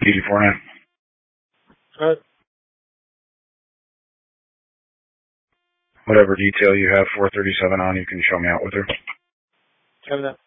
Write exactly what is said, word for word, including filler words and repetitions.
Easy for now. All right. Whatever detail you have four thirty-seven on, you can show me out with her. Have that.